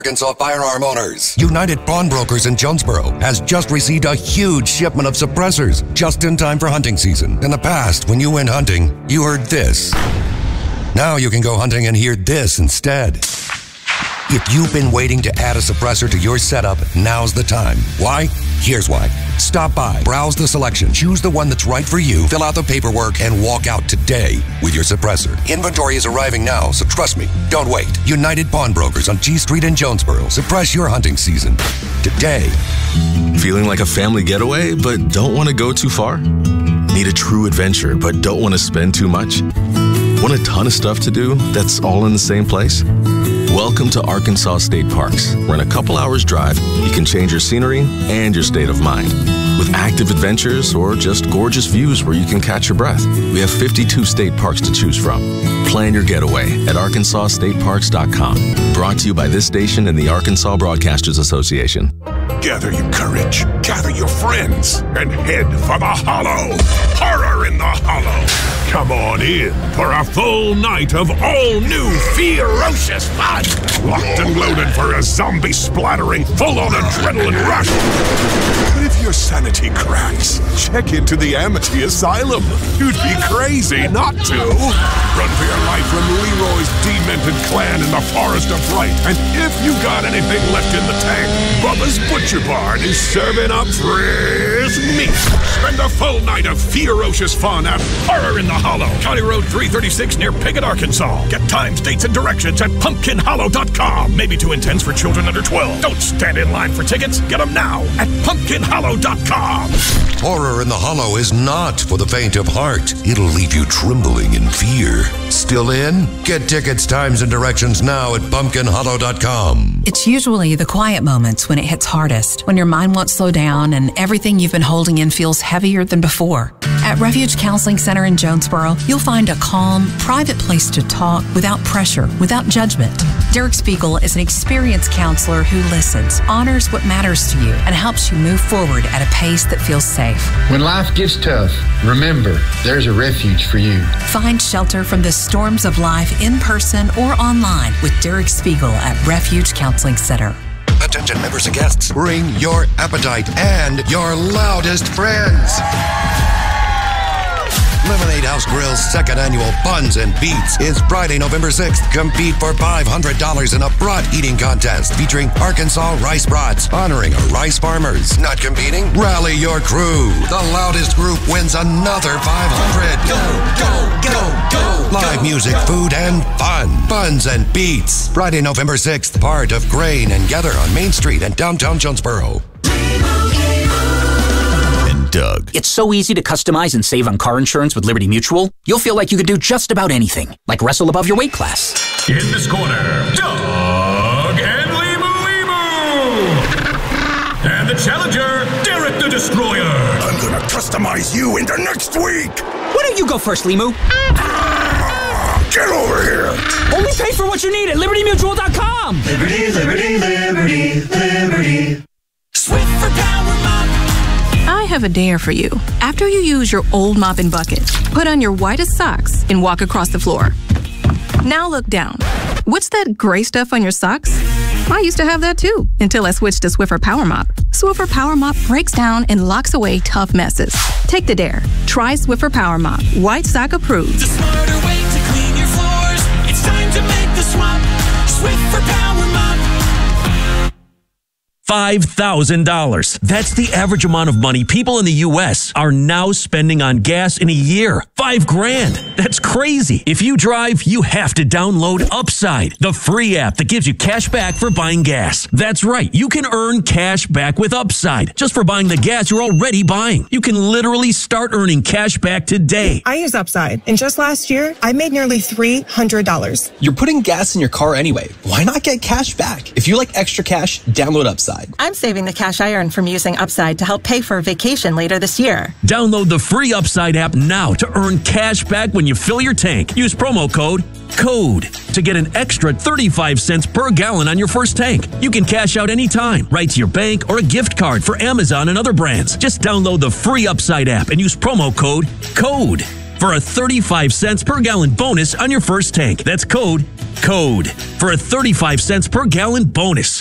Arkansas firearm owners. United Pawnbrokers in Jonesboro has just received a huge shipment of suppressors just in time for hunting season. In the past, when you went hunting, you heard this. Now you can go hunting and hear this instead. If you've been waiting to add a suppressor to your setup, now's the time. Why? Here's why. Stop by, browse the selection, choose the one that's right for you, fill out the paperwork, and walk out today with your suppressor. Inventory is arriving now, so trust me, don't wait. United Pawnbrokers on G Street in Jonesboro. Suppress your hunting season today. Feeling like a family getaway, but don't want to go too far? Need a true adventure, but don't want to spend too much? Want a ton of stuff to do that's all in the same place? Welcome to Arkansas State Parks, where in a couple hours drive, you can change your scenery and your state of mind. With active adventures or just gorgeous views where you can catch your breath. We have 52 state parks to choose from. Plan your getaway at arkansasstateparks.com. Brought to you by this station and the Arkansas Broadcasters Association. Gather your courage, gather your friends, and head for the Hollow. Horror in the Hollow. Come on in for a full night of all-new ferocious fun. Locked and loaded for a zombie splattering, full-on adrenaline rush. But if your sanity cracks, check into the Amity Asylum. You'd be crazy not to. Run for your life from Leroy's demented clan in the Forest of Fright. And if you got anything left in the tank, Bubba's Butcher Barn is serving up fresh meat. Spend a full night of ferocious fun at Horror in the Hollow, County Road 336 near Piggott, Arkansas. Get times, dates, and directions at pumpkinhollow.com. Maybe too intense for children under 12. Don't stand in line for tickets. Get them now at pumpkinhollow.com. Horror in the Hollow is not for the faint of heart. It'll leave you trembling in fear. Still in? Get tickets, times, and directions now at pumpkinhollow.com. It's usually the quiet moments when it hits hardest, when your mind won't slow down and everything you've been holding in feels heavier than before. At Refuge Counseling Center in Jonesboro, you'll find a calm, private place to talk without pressure, without judgment. Derek Spiegel is an experienced counselor who listens, honors what matters to you, and helps you move forward at a pace that feels safe. When life gets tough, remember, there's a refuge for you. Find shelter from the storms of life in person or online with Derek Spiegel at Refuge Counseling Center. Attention members and guests, bring your appetite and your loudest friends. Lemonade House Grill's second annual Buns and Beats is Friday, November 6th. Compete for $500 in a brat eating contest featuring Arkansas rice brats, honoring rice farmers. Not competing? Rally your crew. The loudest group wins another $500. Go, go, go, go. Live music, food, and fun. Buns and Beats. Friday, November 6th. Part of Grain and Gather on Main Street in downtown Jonesboro. Doug. It's so easy to customize and save on car insurance with Liberty Mutual. You'll feel like you could do just about anything, like wrestle above your weight class. In this corner, Doug and Limu. And the challenger, Derek the Destroyer. I'm gonna customize you into next week. Why don't you go first, Limu? Get over here. Only pay for what you need at LibertyMutual.com. Liberty, liberty, liberty, liberty. Swiffer Power Mop. I have a dare for you. After you use your old mopping bucket, put on your whitest socks and walk across the floor. Now look down. What's that gray stuff on your socks? I used to have that too, until I switched to Swiffer Power Mop. Swiffer Power Mop breaks down and locks away tough messes. Take the dare. Try Swiffer Power Mop. White sock approved. The smarter way to clean your floors. It's time to make the swap. Swiffer Power Mop. $5,000. That's the average amount of money people in the U.S. are now spending on gas in a year. $5,000. That's crazy. If you drive, you have to download Upside, the free app that gives you cash back for buying gas. That's right. You can earn cash back with Upside just for buying the gas you're already buying. You can literally start earning cash back today. I use Upside, and just last year, I made nearly $300. You're putting gas in your car anyway. Why not get cash back? If you like extra cash, download Upside. I'm saving the cash I earn from using Upside to help pay for a vacation later this year. Download the free Upside app now to earn cash back when you fill your tank. Use promo code CODE to get an extra 35 cents per gallon on your first tank. You can cash out anytime, right to your bank or a gift card for Amazon and other brands. Just download the free Upside app and use promo code CODE. for a 35 cents per gallon bonus on your first tank. That's code for a 35 cents per gallon bonus.